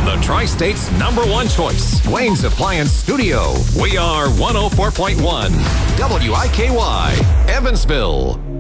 from the Tri-State's #1 choice, Wayne's Appliance Studio. We are 104.1 WIKY, Evansville.